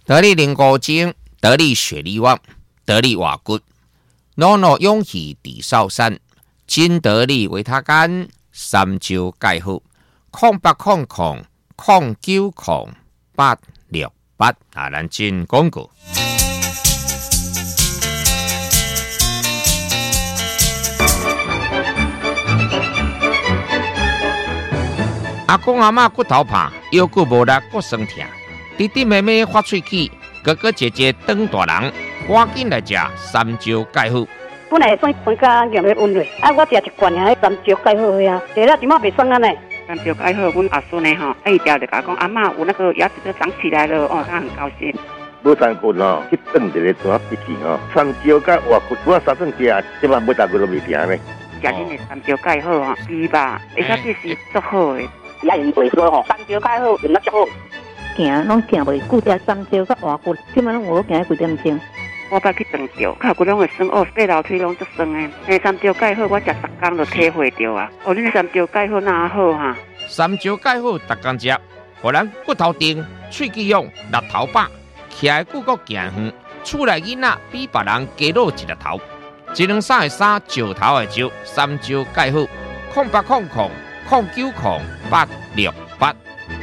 得力灵骨精，得力血力旺，得力瓦骨，诺诺勇气地少山，金得力维他干，三招介好，0800090868啊，咱进广告。阿公阿嬷骨头怕，腰骨无力，骨酸痛。弟弟妹妹发喙齿，哥哥姐姐长大人，赶紧来食三招介好。 本来算分家用咧温热，我食一罐遐三招介好呀，食了即马袂酸啊呢。 三招介好，阮阿孙呢吼，一条就甲讲阿嬷有那个牙齿都长起来了哦，他很高兴。 无三棍吼，去炖一个大笔记吼，三招甲活骨，我三顿食，即马每大棍都袂停呢。 食恁的三招介好吼，猪吧，而且这是足好的。 也用袂说吼，三招介好，用得足好。 行拢行袂久，食三招甲活骨，即摆拢有行几点钟。 我捌去长照，脚骨拢会酸哦，爬楼梯拢足酸的。迄三招介好，我食10天就体会到啊。哦，恁的三招介好哪好哈？ 三招介好，逐工食，互咱骨头硬，喙齿勇，力头饱，徛的久阁行远，厝内囡仔比别人加老一粒头。一两三的三，石头的石，三招介好，0800090868。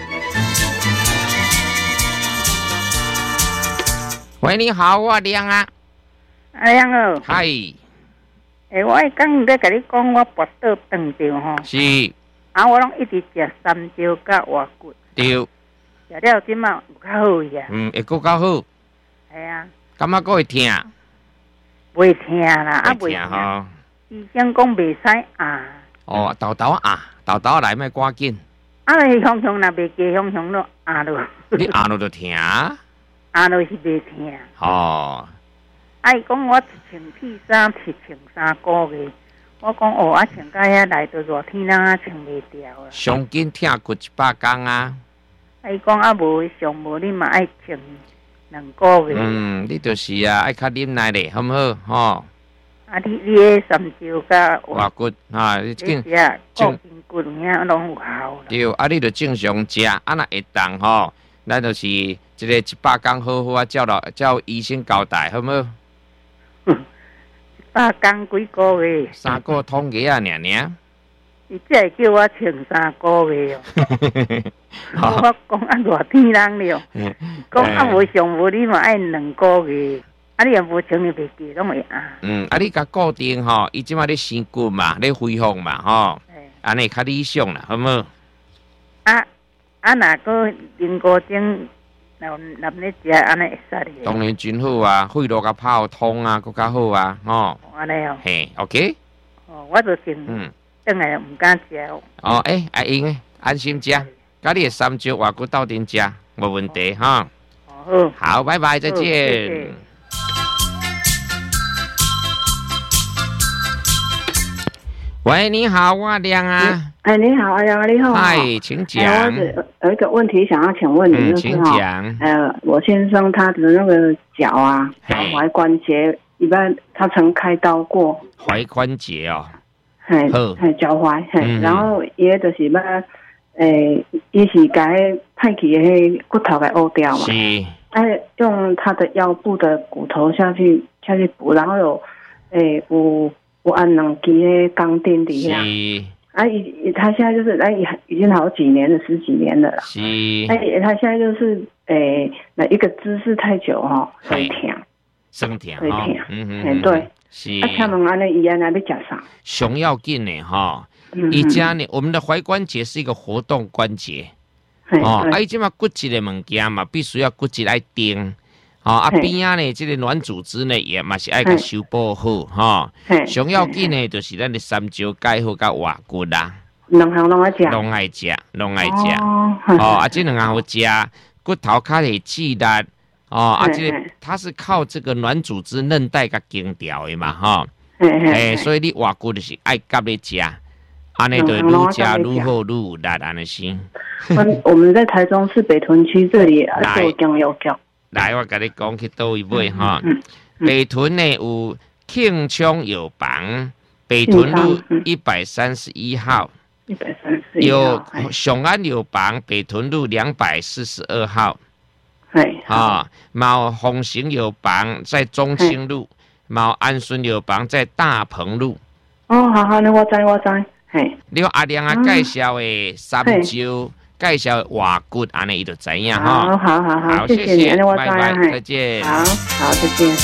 喂，你好，我亮啊。 亮哦。 嗨。 我刚在跟你讲，我跋倒长照吼。 是。 我拢一直食三招甲活骨。 对。 食了即马有较好呀。 会搁较好。 系啊。 感觉搁会痛？ 袂痛啦，袂痛吼。 医生讲袂使啊。 哦，豆豆啊，豆豆来莫赶紧。 你雄雄若袂加雄雄咯，落。 你落就痛。 落是袂痛。 哦。 伊讲我穿披衫，穿3个月。我讲穿到遐来到热天啦，穿袂掉啊。 上紧痛骨100天啊。 伊讲无上无，你嘛爱穿2个月。 你就是啊，爱较忍耐咧，好唔好？吼。 你迄三招甲活骨哈， 你正骨筋骨遐拢有效。 对，你就正常食，若会当吼，咱就是一个100天好好啊，照医生交代，好唔好 ？100天几个月 ？3个通个啊，尔。 伊只会叫我穿3个月哦。我讲热天人了，讲无上无，你嘛爱2个月。你也无穿，你袂记，拢会你甲固定吼，伊即马咧生骨嘛，咧恢复嘛，吼，安尼较理想啦，好唔好？ 若个灵骨精，若咧食，安尼会使哩。 当然真好啊，血路甲泡通啊，佫较好啊，吼。 安尼哦。 嘿 ，OK。 我就先等下唔敢食。 会用诶，安心食，甲你诶三招活骨斗阵食，无问题哈。好，拜拜，再见。喂，你好，我亮啊。 你好，阿亮，你好。 嗨，请讲。 我有一个问题想要请问你， 请讲。 我先生他的那个脚啊，脚踝关节，一般他曾开刀过。 踝关节哦。 脚踝，然后也就是要，伊是甲迄派去迄骨头给凹掉嘛。 是。 用他的腰部的骨头下去补，然后有按2支的钢钉底下。他现在就是已经好几年了，10几年了啦。 是。 他现在就是那一个姿势太久哈，会痛。 酸痛。 会痛。对。 是。 请问安尼伊安尼要食啥？ 上要紧的哈，伊家呢，我们的踝关节是一个活动关节。伊即嘛骨质的物件嘛，必须要骨质来定。边仔呢，这个软组织呢，也嘛是爱甲修补好哈。上要紧呢，就是咱的三招介好甲活骨啦。 两项拢爱食。 拢爱食。这两项好食，骨头较会记力。这个它是靠这个软组织韧带甲筋条的嘛，哈。所以你活骨就是爱夹咧食。安尼就愈食愈好，愈有力安尼先。 我们在台中市北屯区这里做酱油饺。 来，我跟你讲去倒位买哈。北屯呢有庆昌药房，北屯路131号。 131号。 有雄安药房，北屯路242号。 毛红型药房在中清路，毛安顺药房在大鹏路。 哦，好，那我知，嘿。 你阿娘啊介绍的三椒，介绍瓦骨，安尼伊就知影哈。 好，谢谢你， 拜拜，再见。 好，再见。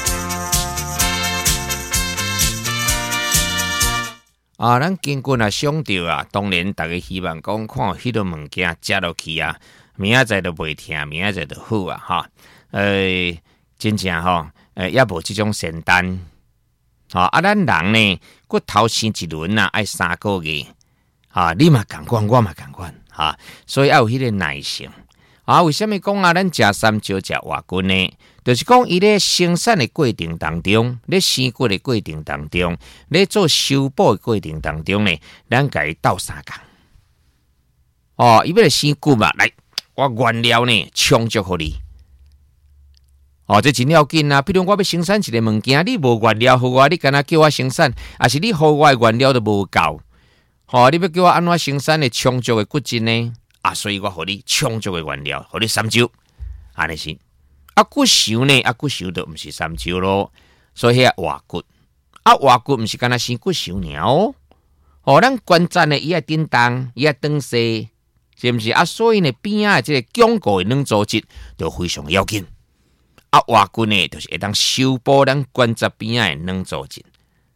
咱经过想到啊，当然大家希望讲看迄个物件食落去啊，明仔载就袂疼，明仔载就好啊哈。真正吼，也无即种仙丹。咱人呢，骨头生一轮啊，爱3个月。你嘛共款，我嘛共款，所以要有迄个耐性。为什么讲咱食三椒食活骨呢？就是讲伊咧生产的过程当中，咧生骨的过程当中，咧做修补的过程当中呢，咱甲伊斗3工。伊要来生骨嘛，来，我原料呢充足互你。这真要紧啊！比如我要生产一个物件，你无原料互我，你干那叫我生产，还是你互我的原料都无够？你要叫我安怎生产的充足的骨质呢？所以我互你充足的原料，互你三椒，安尼是。骨头呢？骨头就毋是三椒咯，所以活骨。活骨毋是干那生骨头尔咱关节呢，伊爱振动，伊爱长细，是毋是？所以呢，边仔即个坚固的软组织就非常要紧。活骨呢，就是会当修补咱关节边仔的软组织。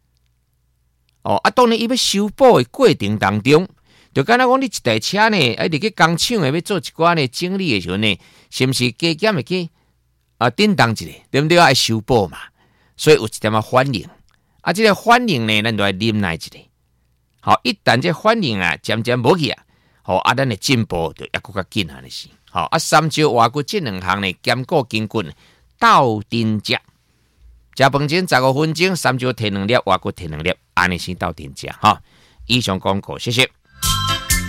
当然，伊要修补的过程当中，就敢若讲你一台车呢，入去工厂的要做一寡呢整理的时候呢，是毋是加减会去振动一下，对不对？爱修补嘛，所以有一点反应。这个反应呢，咱就要忍耐一下。一旦这反应渐渐无去咱的进步就也更较紧安尼是。三椒活骨这2项呢，兼顾筋骨，斗阵食。食饭前15分钟，三椒摕2粒，活骨摕2粒，安尼先斗阵食。以上广告，谢谢。